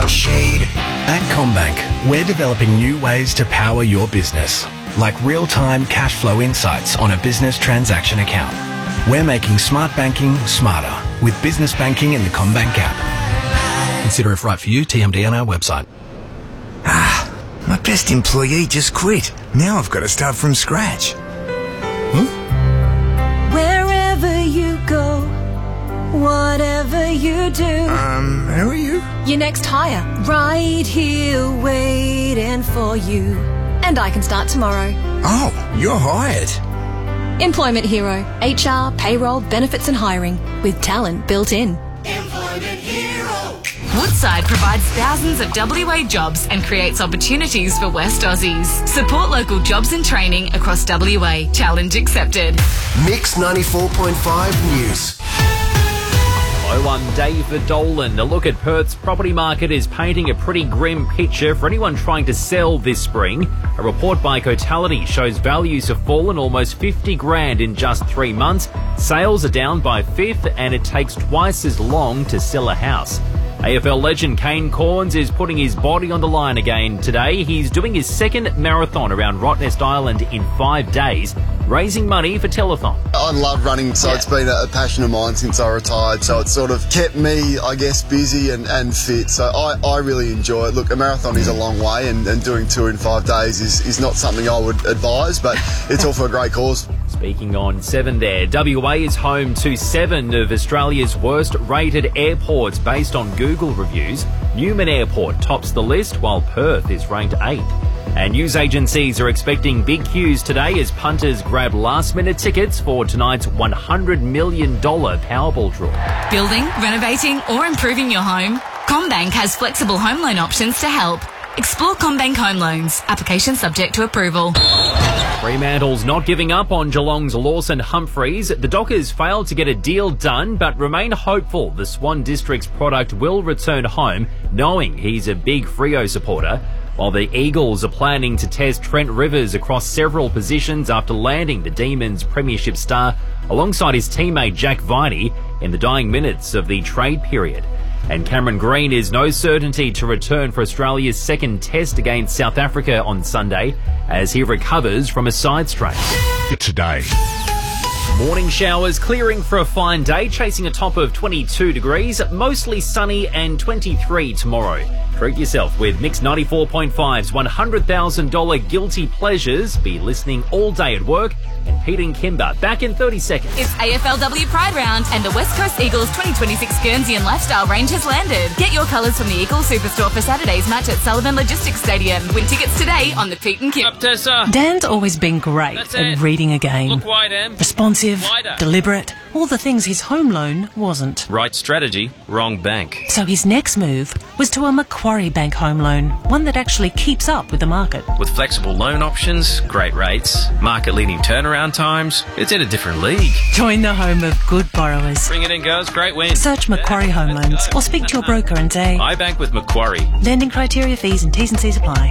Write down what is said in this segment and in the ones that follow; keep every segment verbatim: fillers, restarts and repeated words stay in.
Shade. At CommBank, we're developing new ways to power your business, like real-time cash flow insights on a business transaction account. We're making smart banking smarter with business banking in the CommBank app. Consider if right for you, T M D on our website. Ah, my best employee just quit. Now I've got to start from scratch. Huh? Wherever you go, whatever you do. Um, who are you? Your next hire, right here waiting for you. And I can start tomorrow. Oh, you're hired. Employment Hero. H R, payroll, benefits and hiring. With talent built in. Employment Hero. Woodside provides thousands of W A jobs and creates opportunities for West Aussies. Support local jobs and training across W A. Challenge accepted. Mix ninety-four point five News. Hello, I'm David Dolan. A look at Perth's property market is painting a pretty grim picture for anyone trying to sell this spring. A report by Cotality shows values have fallen almost fifty grand in just three months. Sales are down by a fifth and it takes twice as long to sell a house. A F L legend Kane Cornes is putting his body on the line again today. He's doing his second marathon around Rottnest Island in five days, raising money for telethon. I love running, so yeah. It's been a passion of mine since I retired, so it's sort of kept me, I guess, busy and, and fit, so I, I really enjoy it. Look, a marathon is a long way, and, and doing two in five days is, is not something I would advise, but it's all for a great cause. Speaking on Seven there, W A is home to seven of Australia's worst rated airports based on Google reviews. Newman Airport tops the list, while Perth is ranked eighth. And news agencies are expecting big queues today as punters grab last-minute tickets for tonight's one hundred million dollars Powerball draw. Building, renovating or improving your home? CommBank has flexible home loan options to help. Explore CommBank Home Loans. Application subject to approval. Fremantle's not giving up on Geelong's Lawson Humphreys. The Dockers failed to get a deal done, but remain hopeful the Swan District's product will return home, knowing he's a big Freo supporter. While the Eagles are planning to test Trent Rivers across several positions after landing the Demons' premiership star alongside his teammate Jack Viney in the dying minutes of the trade period. And Cameron Green is no certainty to return for Australia's second test against South Africa on Sunday as he recovers from a side strain. Today. Morning showers clearing for a fine day, chasing a top of twenty-two degrees, mostly sunny and twenty-three tomorrow. Treat yourself with Mix ninety-four point five's one hundred thousand dollars Guilty Pleasures. Be listening all day at work. And Pete and Kimber back in thirty seconds. It's A F L W Pride Round and the West Coast Eagles twenty twenty-six Guernsey and Lifestyle range has landed. Get your colours from the Eagles Superstore for Saturday's match at Sullivan Logistics Stadium. Win tickets today on the Pete and Kim. Up, Tessa. Dan's always been great That's at it. reading a game. Look wide, Em. Responsive, Wider. deliberate, all the things his home loan wasn't. Right strategy, wrong bank. So his next move was to a Macquarie Bank home loan, one that actually keeps up with the market. With flexible loan options, great rates, market-leading turnaround times, it's in a different league. Join the home of good borrowers. Bring it in, girls. Great win. Search Macquarie Home Loans or speak to your broker and say, I bank with Macquarie. lending criteria, fees and T's and C's apply.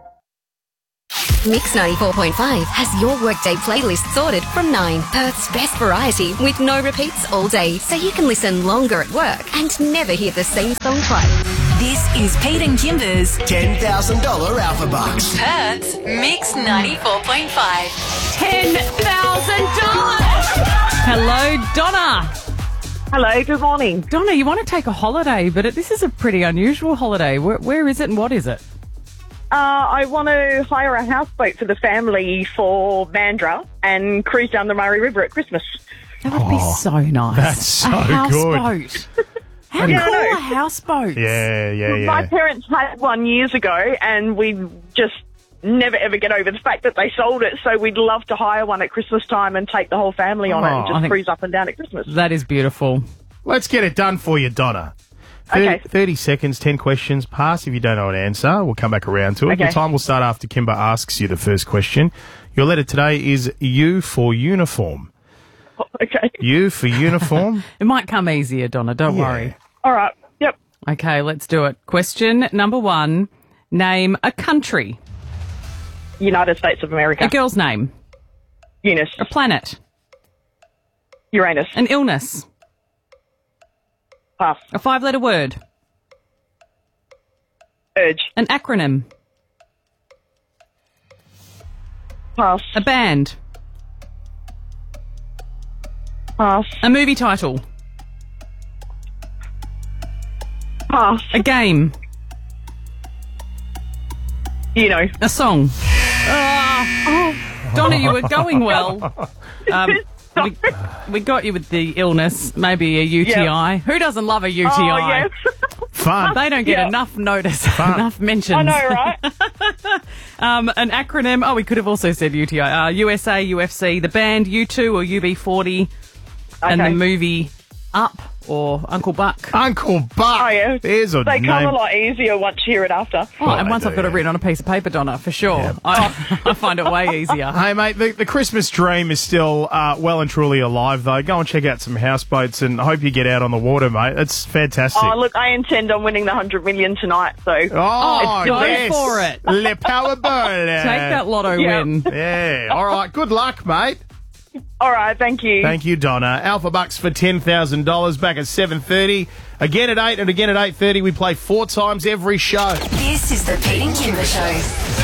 Mix ninety-four point five has your workday playlist sorted from nine. Perth's best variety with no repeats all day, so you can listen longer at work and never hear the same song twice. This is Pete and Kimber's ten thousand dollars Alpha Bucks. Perth's Mix ninety-four point five. ten thousand dollars! Hello, Donna. Hello, good morning. Donna, you want to take a holiday, but this is a pretty unusual holiday. Where, where is it and what is it? Uh, I want to hire a houseboat for the family for Mandurah and cruise down the Murray River at Christmas. That would be so nice. That's so a houseboat. good. How Yeah, I cool know. are houseboats? Yeah, yeah, yeah. My parents had one years ago and we just never ever get over the fact that they sold it, so we'd love to hire one at Christmas time and take the whole family on Oh, it and I just think- cruise up and down at Christmas. That is beautiful. Let's get it done for you, Donna. thirty, Okay. thirty seconds, ten questions. Pass if you don't know an answer. We'll come back around to it. Okay. Your time will start after Kimber asks you the first question. Your letter today is U for uniform. Okay. U for uniform. It might come easier, Donna. Don't Yeah. worry. All right. Yep. Okay, let's do it. Question number one. Name a country. United States of America. A girl's name. Eunice. A planet. Uranus. An illness. Pass. A five-letter word. Urge. An acronym. Pass. A band. Pass. A movie title. Pass. A game. You know. A song. Oh, Donna, you were going well. Um, we, we got you with the illness, maybe a U T I. Yep. Who doesn't love a U T I? Oh, yes. Fun. They don't get Yep. enough notice, enough mentions. I know, right? um, an acronym. Oh, we could have also said U T I. Uh, U S A, U F C, the band U two or U B forty, and Okay. the movie Up or Uncle Buck. Uncle Buck. Oh, yeah. There's a They name. come a lot easier once you hear it after. Oh, and once I've got it written on a piece of paper, Donna, for sure. I, I find it way easier. Hey, mate, the, the Christmas dream is still uh, well and truly alive, though. Go and check out some houseboats and I hope you get out on the water, mate. It's fantastic. Oh, look, I intend on winning the one hundred million tonight, so... Oh, go yes. for it. Le Powerball. Take that lotto Yeah. win. Yeah. All right. Good luck, mate. All right, thank you. Thank you, Donna. Alpha Bucks for ten thousand dollars back at seven thirty. Again at eight and again at eight thirty. We play four times every show. This is the Pete and Kimber Show.